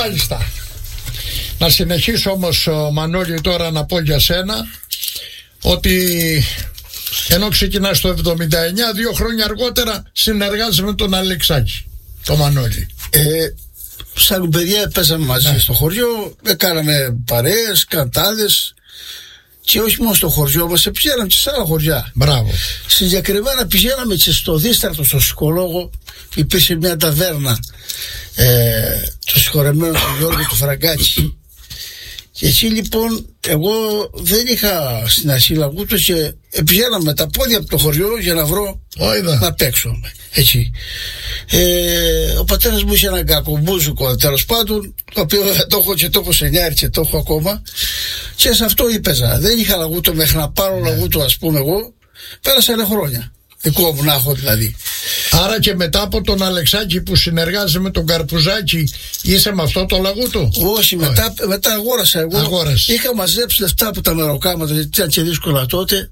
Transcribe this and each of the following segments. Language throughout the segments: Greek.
Μάλιστα. Να συνεχίσω όμως, Μανώλη, τώρα να πω για σένα ότι ενώ ξεκινάς το 79, 2 χρόνια αργότερα συνεργάζεσαι με τον Αλεξάκη, το Μανώλη. Σαν παιδιά παίζαμε μαζί στο χωριό, κάναμε παρέες, καντάδες. Και όχι μόνο στο χωριό μας, πηγαίναμε και σε άλλα χωριά. Μπράβο. Συγκεκριμένα πηγαίναμε και στο Δίστρατο, στο Ψυχολόγο. Υπήρχε μια ταβέρνα του συγχωρεμένου του Γιώργου του Φραγκάκη. Και εκεί λοιπόν εγώ δεν είχα στην αρχή λαγούτο και πηγαίναμε με τα πόδια από το χωριό για να βρω να παίξω εκεί. Ο πατέρας μου είχε ένα κακομπούζικο, τέλος πάντων, το οποίο το έχω και το έχω σενιάρει και το έχω ακόμα, και σε αυτό έπαιζα. Δεν είχα λαγούτο μέχρι να πάρω λαγούτο, ας πούμε. Εγώ πέρασαν χρόνια δικό μου να έχω δηλαδή. Άρα και μετά από τον Αλεξάκη που συνεργάζεται με τον Καρπουζάκη, είσαι με αυτό το λαγούτο? Όχι, μετά αγόρασα εγώ. Είχα μαζέψει λεφτά από τα μεροκάματα, γιατί ήταν και δύσκολα τότε.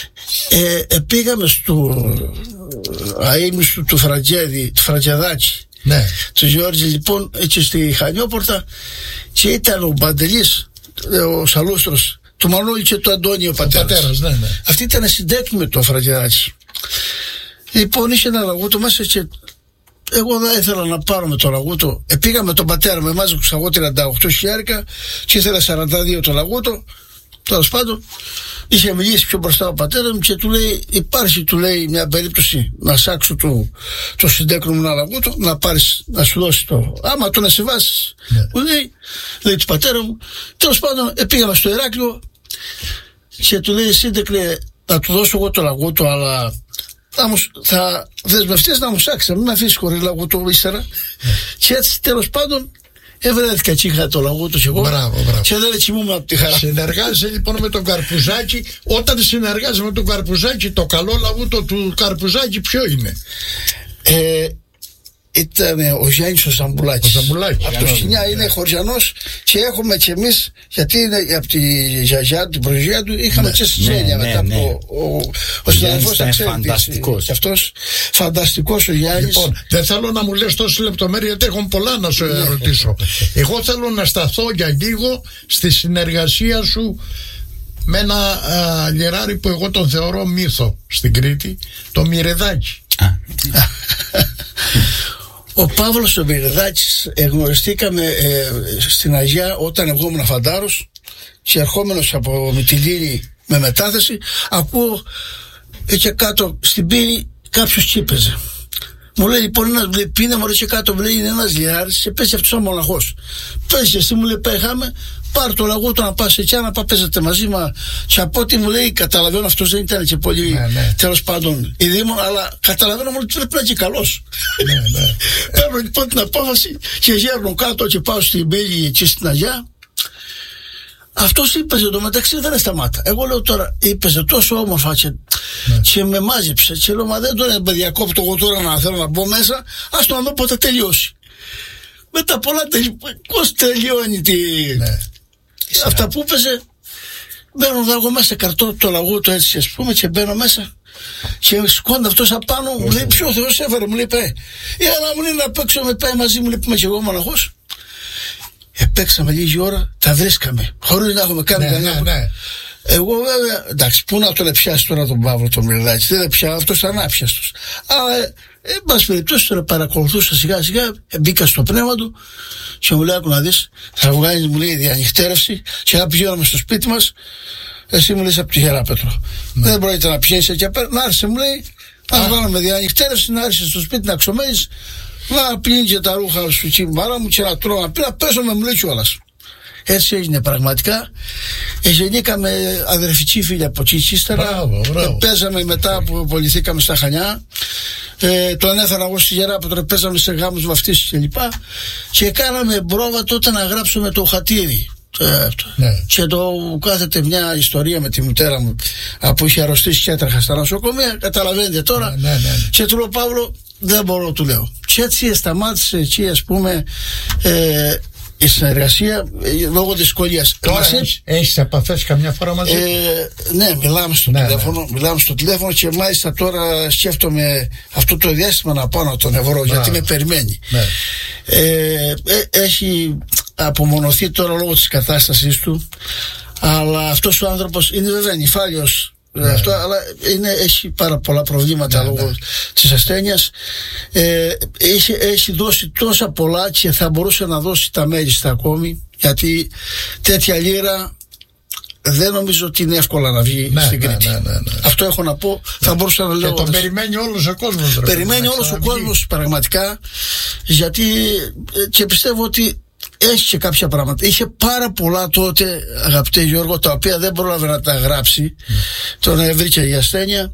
Πήγαμε στο αείμνηστο του Φραγκεδάκη, ναι, του Γιώργη, λοιπόν, έτσι στη Χανιόπορτα, και ήταν ο Μπαντελής, ο Σαλούστρος, του Μανώλη και του Αντώνη, ο πατέρας. Ναι. Αυτή ήταν συντέκνη με το Φραγκεδάκη. Λοιπόν, είχε ένα λαγούτο μέσα και εγώ δεν ήθελα να πάρω με το λαγούτο. Πήγα με τον πατέρα, με μάζεψα εγώ 38.000 και ήθελα 42 το λαγούτο. Τέλος πάντων, είχε μιλήσει πιο μπροστά ο πατέρα μου και του λέει: υπάρχει, του λέει, μια περίπτωση να σάξω το συντέκνο μου ένα λαγούτο, να πάρεις, να σου δώσει το. Άμα το να σε βάσεις, μου λέει του πατέρα μου. Τέλος πάντων, πήγαμε στο Ηράκλειο και του λέει: σύντεκνε, να του δώσω εγώ το λαγούτο, αλλά θα δεσμευτείς να μου σάξεις, μην αφήσεις χωρίς λαγούτο ύστερα. Και έτσι τέλος πάντων ευρέθηκα και είχα το λαγούτο και εγώ. Μπράβο. Και δεν κοιμούμαι από τη χαρά. Συνεργάζεσαι λοιπόν με τον Καρπουζάκη. Όταν συνεργάζεσαι με τον Καρπουζάκη, το καλό λαγούτο του Καρπουζάκη ποιο είναι? Ήταν ο Γιάννης ο Ζαμπουλάκης. Από το Σινιά, είναι χωριανός και έχουμε και εμείς, γιατί είναι από τη γιαγιά του, την προγεία του, είχαμε και συγγένεια μετά. Ο συναδελφός ήταν φανταστικός. Αυτός φανταστικός ο Γιάννης. Λοιπόν, δεν θέλω να μου λες τόση λεπτομέρεια, γιατί έχω πολλά να σου ερωτήσω. Εγώ θέλω να σταθώ για λίγο στη συνεργασία σου με ένα λιράρι που εγώ τον θεωρώ μύθο στην Κρήτη, το Μυρεδάκι. Ο Παύλος ο Μυρεδάκης, γνωριστήκαμε στην Αγιά όταν εγώ ήμουν φαντάρος και ερχόμενος από Μυτιλήνη με μετάθεση, ακούω εκεί κάτω στην πύλη κάποιος κύπεζε. Μου λέει λοιπόν ένας πίνε μωρέ και κάτω, μου λέει είναι ένας λιάρης και πέσει αυτός ο μοναχός. Πες εσύ, μου λέει, πέχαμε, πάρ' το λαγούτο να πας εκεί, να παίζετε μαζί μα. Και από ό,τι μου λέει, καταλαβαίνω, αυτός δεν ήταν και πολύ τέλος πάντων ειδήμων, αλλά καταλαβαίνω ότι πρέπει να είναι και καλός. Παίρνω λοιπόν την απόφαση και γέρνω κάτω και πάω στην πύλη εκεί στην Αγιά. Αυτός είπεζε εντωμεταξύ, δεν σταμάτα. Εγώ λέω τώρα, είπεζε τόσο όμορφα και με μάζεψε. Και λέω, μα δεν τον διακόπτω εγώ τώρα να θέλω να μπω μέσα, ας το να δω πότε τελειώσει. Μετά πολλά πώς τελειώνει αυτά που είπεζε. Μπαίνω εγώ μέσα, καρτώ το λαγούτο έτσι, ας πούμε, και μπαίνω μέσα. Και σηκώνεται αυτός απάνω, μου λέει: ποιο Θεός έφερε, μου λέει, πάει. Να μου λέει να παίξω, με πάει μαζί μου, λέει, που είμαι και εγώ μοναχός. Παίξαμε λίγη ώρα, τα βρίσκαμε, χωρίς να έχουμε κάνει κανένα. Εγώ βέβαια, εντάξει, πού να τον πιάσει τώρα τον Παύλο τον Μυρεδάκη, δεν πια, αυτός ήταν άπιαστος. Αλλά, εν πάση περιπτώσει, τώρα παρακολουθούσα σιγά σιγά, μπήκα στο πνεύμα του και μου λέει: άκου να δεις, θα βγάλει, μου λέει, διανυχτέρευση, και να πηγαίνουμε στο σπίτι μας. Εσύ μου λες από τη Γεράπετρο. Δεν πρόκειται να πιέσει εκεί απέναντι. Να άρχισε, μου λέει, να βγάλουμε διανυχτέρευση, να άρχισε στο σπίτι να ξομέεις, να πλύνει και τα ρούχα σου εκεί μάρα μου και να τρώω, να πει να πέσω με, μου λέει κιόλας. Έτσι έγινε πραγματικά. Γεννήκαμε αδερφική φίλη από εκεί ύστερα. Παίζαμε μετά που απολυθήκαμε στα Χανιά. Τον έφερα εγώ στη Γεράπετρο, παίζαμε σε γάμους, βαφτίσεις κλπ. Και κάναμε πρόβα τότε να γράψουμε το χατήρι. Και το κάθεται μια ιστορία με τη μητέρα μου που είχε αρρωστήσει και έτρεχα στα νοσοκομεία. Καταλαβαίνετε τώρα. Και του λέω: Παύλο, δεν μπορώ, του λέω. Και έτσι σταμάτησε εκεί, ας πούμε, η συνεργασία λόγω δυσκολίας. Τώρα έχεις επαφές καμιά φορά μαζί? Ναι, μιλάμε στο τηλέφωνο και μάλιστα τώρα σκέφτομαι αυτό το διάστημα να πάω να τον βρω, γιατί με περιμένει. Έχει απομονωθεί τώρα λόγω της κατάστασής του, αλλά αυτός ο άνθρωπος είναι βέβαια νηφάλιος, αυτό, αλλά έχει πάρα πολλά προβλήματα λόγω της ασθένειας. Έχει δώσει τόσα πολλά και θα μπορούσε να δώσει τα μέγιστα ακόμη, γιατί τέτοια λίρα δεν νομίζω ότι είναι εύκολα να βγει στην Κρήτη. Αυτό έχω να πω. Θα μπορούσα να λέω. Και τον περιμένει όλος ο κόσμος. Περιμένει όλος ο κόσμος πραγματικά, γιατί και πιστεύω ότι έχει και κάποια πράγματα. Είχε πάρα πολλά τότε, αγαπητέ Γιώργο, τα οποία δεν πρόλαβε να τα γράψει. Τον βρήκε η ασθένεια,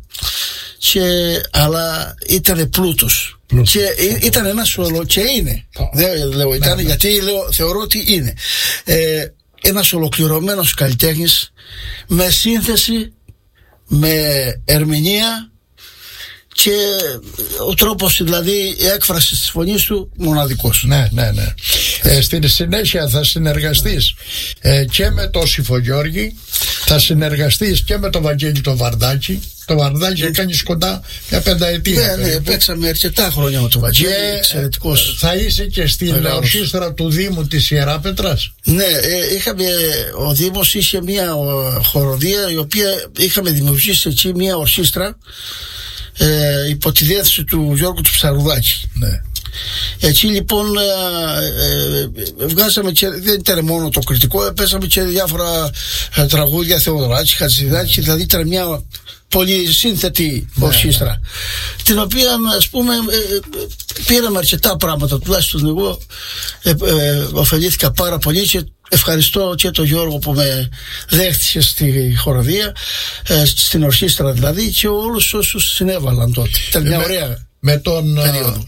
αλλά ήταν πλούτος. Και ήταν ένας και είναι. Δεν λέω ήταν, γιατί θεωρώ ότι είναι. Ένας ολοκληρωμένος καλλιτέχνης, με σύνθεση, με ερμηνεία, και ο τρόπος δηλαδή έκφρασης της φωνής του μοναδικός. Ναι. Στην συνέχεια θα συνεργαστείς και με τον Σιφογιώργη, θα συνεργαστείς και με τον Βαγγέλη τον Βαρδάκη. Το Βαρδάκη έκανες κοντά μια πενταετία. Ναι, παίξαμε αρκετά χρόνια με τον Βαγγέλη. Εξαιρετικός. Θα είσαι και στην ορχήστρα του Δήμου της Ιεράπετρας. Ναι, ο Δήμος είχε μια χοροδία, η οποία είχαμε δημιουργήσει εκεί μια ορχήστρα υπό τη διεύθυνση του Γιώργου του Ψαρουδάκη. Ναι. Εκεί λοιπόν βγάζαμε και δεν ήταν μόνο το κριτικό, παίζαμε και διάφορα τραγούδια, Θεοδωράκη, Χατζηδάκη, δηλαδή ήταν μια πολύ σύνθετη ορχήστρα, την οποία, ας πούμε, πήραμε αρκετά πράγματα, τουλάχιστον εγώ ωφελήθηκα πάρα πολύ, και ευχαριστώ και τον Γιώργο που με δέχτησε στη χοροδία, στην ορχήστρα δηλαδή, και όλους όσους συνέβαλαν τότε. Ήταν μια ωραία περίοδο.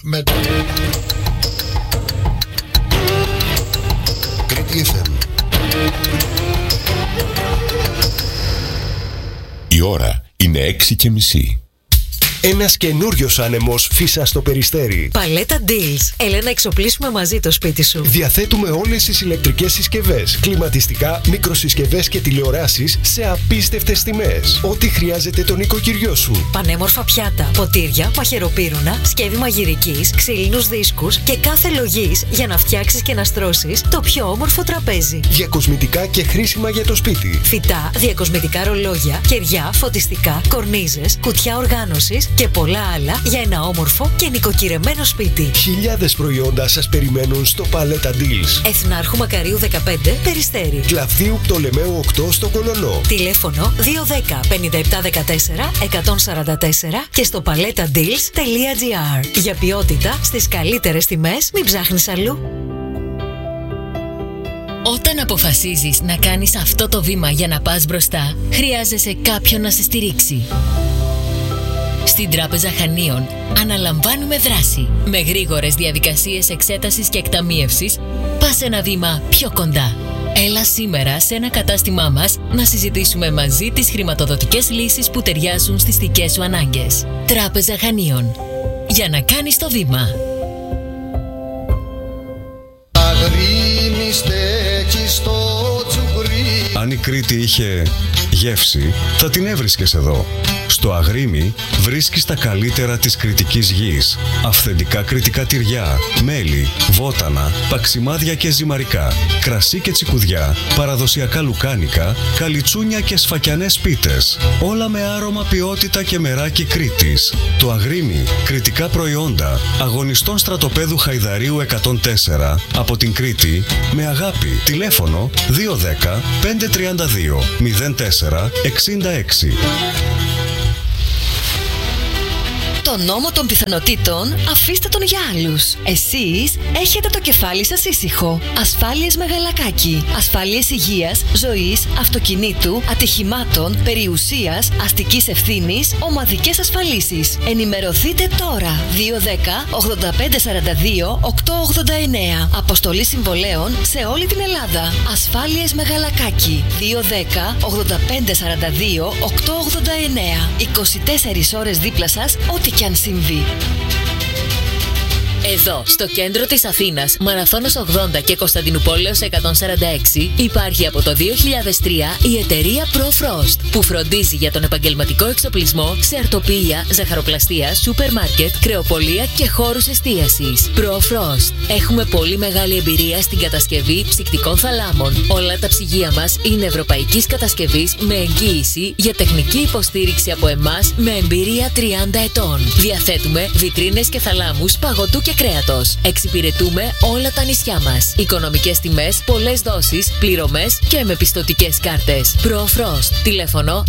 Κρήτη FM. Η ώρα είναι 6:30. Ένας καινούριος άνεμος φύσα στο Περιστέρι. Παλέτα Deals. Έλα να εξοπλίσουμε μαζί το σπίτι σου. Διαθέτουμε όλες τις ηλεκτρικές συσκευές, κλιματιστικά, μικροσυσκευές και τηλεοράσεις σε απίστευτες τιμές. Ό,τι χρειάζεται το νοικοκυριό σου. Πανέμορφα πιάτα, ποτήρια, μαχαιροπύρουνα, σκεύη μαγειρικής, ξύλινους δίσκους και κάθε λογής για να φτιάξεις και να στρώσεις το πιο όμορφο τραπέζι. Διακοσμητικά και χρήσιμα για το σπίτι. Φυτά, διακοσμητικά ρολόγια, κεριά, φωτιστικά, κορνίζες, κουτιά οργάνωσης και πολλά άλλα για ένα όμορφο και νοικοκυρεμένο σπίτι. Χιλιάδες προϊόντα σας περιμένουν στο Παλέτα Deals. Εθνάρχου Μακαρίου 15, Περιστέρι. Κλαφδίου Πτολεμαίου 8 στο Κολονό. Τηλέφωνο 210 5714 144 και στο paletadeals.gr. Για ποιότητα στις καλύτερες τιμές, μην ψάχνεις αλλού. Όταν αποφασίζεις να κάνεις αυτό το βήμα για να πας μπροστά, χρειάζεσαι κάποιον να σε στηρίξει. Στην Τράπεζα Χανίων αναλαμβάνουμε δράση. Με γρήγορες διαδικασίες εξέτασης και εκταμίευσης, πας ένα βήμα πιο κοντά. Έλα σήμερα σε ένα κατάστημά μας να συζητήσουμε μαζί τις χρηματοδοτικές λύσεις που ταιριάζουν στις δικές σου ανάγκες. Τράπεζα Χανίων. Για να κάνεις το βήμα. Αν η Κρήτη είχε γεύση, θα την έβρισκες εδώ. Στο Αγρίμι βρίσκεις τα καλύτερα της κρητικής γης. Αυθεντικά κρητικά τυριά, μέλι, βότανα, παξιμάδια και ζυμαρικά, κρασί και τσικουδιά, παραδοσιακά λουκάνικα, καλιτσούνια και σφακιανές πίτες. Όλα με άρωμα, ποιότητα και μεράκι Κρήτης. Το Αγρίμι, κρητικά προϊόντα, αγωνιστών στρατοπέδου Χαϊδαρίου 104, από την Κρήτη, με αγάπη. Τηλέφωνο 210 532 04 66. Το νόμο των πιθανότητων αφήστε τον για άλλους. Εσείς έχετε το κεφάλι σας ήσυχο. Ασφάλειες Μεγαλακάκη. Ασφάλειες υγείας, ζωής, αυτοκινήτου, ατυχημάτων, περιουσίας, αστικής ευθύνης, ομαδικές ασφαλίσεις. Ενημερωθείτε τώρα. 210 85 42 889. Αποστολή συμβολέων σε όλη την Ελλάδα. Ασφάλειες Μεγαλακάκη. 210 85 42 889. 24 ώρες δίπλα σας, ό,τι κι αν συμβεί. Εδώ, στο κέντρο της Αθήνας, Μαραθώνος 80 και Κωνσταντινουπόλεως 146, υπάρχει από το 2003 η εταιρεία ProFrost, που φροντίζει για τον επαγγελματικό εξοπλισμό σε αρτοποιεία, ζαχαροπλαστεία, σούπερ μάρκετ, κρεοπολία και χώρους εστίασης. ProFrost. Έχουμε πολύ μεγάλη εμπειρία στην κατασκευή ψυκτικών θαλάμων. Όλα τα ψυγεία μας είναι ευρωπαϊκής κατασκευής με εγγύηση για τεχνική υποστήριξη από εμάς με εμπειρία 30 ετών. Διαθέτουμε βιτρίνες και θαλάμους παγωτού και κρέατος. Εξυπηρετούμε όλα τα νησιά μας. Οικονομικές τιμές, πολλές δόσεις, πληρωμές και με πιστωτικές κάρτες. ProFrost. Τηλέφωνο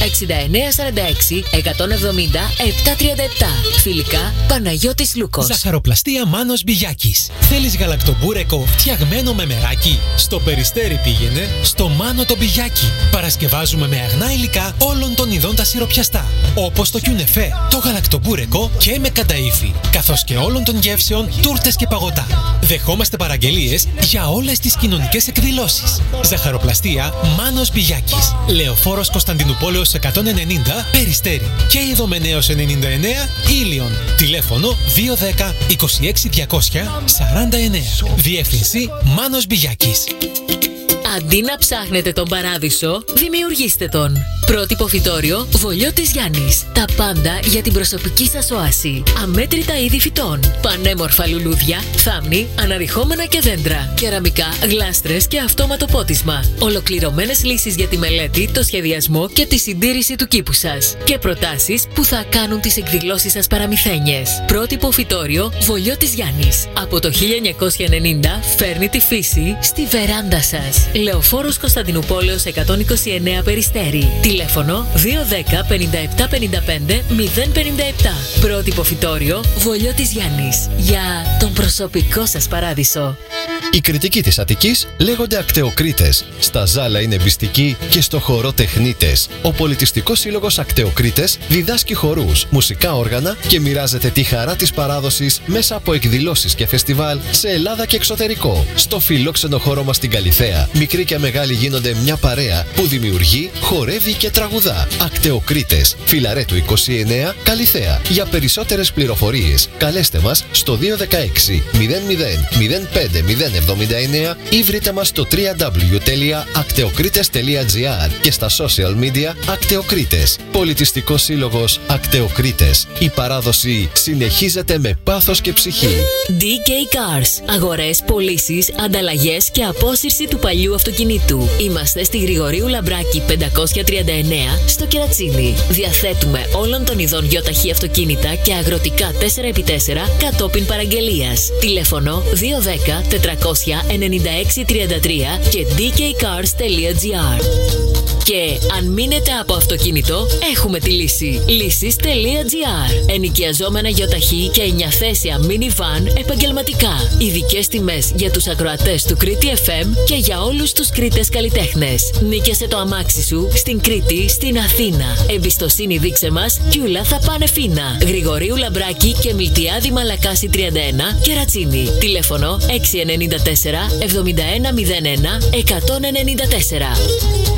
6946 170 737. Φιλικά, Παναγιώτης Λούκος. Ζαχαροπλαστεία Μάνος Μπιγιάκης. Θέλεις γαλακτομπούρεκο φτιαγμένο με μεράκι? Στο Περιστέρι πήγαινε στο Μάνο το Μπιγιάκι. Παρασκευάζουμε με αγνά υλικά όλων των ειδών τα σιροπιαστά, όπως το κιουνεφέ, το γαλακτομπούρεκο και με κανταΐφι, καθώς και όλων των γεύσεων, τούρτες και παγωτά. Δεχόμαστε παραγγελίες για όλες τις κοινωνικές εκδηλώσεις. Ζαχαροπλαστεία Μάνος Μπιγιάκης. Λεωφόρος Κωνσταντινουπόλεως 190, Περιστέρι. Και Ιδωμενέως 99, Ήλιον. Τηλέφωνο 210 26 200 49. Διεύθυνση Μάνος Μπιγιάκης. Αντί να ψάχνετε τον παράδεισο, δημιουργήστε τον. Πρότυπο φυτόριο Βολιώτης Γιάννης. Τα πάντα για την προσωπική σας οάση. Αμέτρητα είδη φυτών. Πανέμορφα λουλούδια, θάμνη, αναρριχόμενα και δέντρα. Κεραμικά, γλάστρες και αυτόματο πότισμα. Ολοκληρωμένες λύσεις για τη μελέτη, το σχεδιασμό και τη συντήρηση του κήπου σας. Και προτάσεις που θα κάνουν τις εκδηλώσεις σας παραμυθένιες. Πρότυπο φυτόριο Βολιώτης Γιάννης. Από το 1990 φέρνει τη φύση στη βεράντα σας. Λεωφόρος Κωνσταντινουπόλεως 129 Περιστέρι. Τηλέφωνο 210 57 55 057. Πρότυπο φυτόριο Βολιώτης Γιάννης. Για τον προσωπικό σας παράδεισο. Οι κριτικοί της Αττικής λέγονται Ακτεοκρίτες. Στα Ζάλα είναι μπιστικοί και στο χορό τεχνίτες. Ο Πολιτιστικός Σύλλογος Ακτεοκρίτες διδάσκει χορούς, μουσικά όργανα και μοιράζεται τη χαρά της παράδοσης μέσα από εκδηλώσεις και φεστιβάλ σε Ελλάδα και εξωτερικό. Στο φιλόξενο χώρο μας στην Καλιθέα, μικροί και μεγάλοι γίνονται μια παρέα που δημιουργεί, χορεύει και τραγουδά. Ακτεοκρίτες. Φιλαρέτου 29, Καλιθέα. Για περισσότερες πληροφορίες, καλέστε μας στο 216 00 05 079 ή βρείτε μας στο www.akteokrites.gr και στα social media Ακτεοκρίτες. Πολιτιστικός Σύλλογος Ακτεοκρίτες. Η παράδοση συνεχίζεται με πάθος και ψυχή. DK Cars. Αγορές, πωλήσεις, ανταλλαγές και απόσυρση του παλιού αυτοκινήτου. Είμαστε στη Γρηγορίου Λαμπράκη 539 στο Κερατσίνι. Διαθέτουμε όλων των ειδών γιοταχή αυτοκίνητα και αγροτικά 4x4 κατόπιν παραγγελίας. Τηλέφωνο 210 400 9633 και dkcars.gr. Και αν μείνετε από αυτοκίνητο, έχουμε τη λύση. Λύσεις.gr. Ενοικιαζόμενα γιοταχή και 9θέσια minivan επαγγελματικά. Ειδικές τιμές για τους ακροατές του Κρήτη FM και για όλους τους Κρήτες καλλιτέχνες. Νίκιασε το αμάξι σου στην Κρήτη, στην Αθήνα. Εμπιστοσύνη δείξε μας κι ούλα θα πάνε φίνα. Γρηγορίου Λαμπράκη και Μιλτιάδη Μαλακάση 31, Κερατσίνι. Τηλέφωνο 694 7101 194.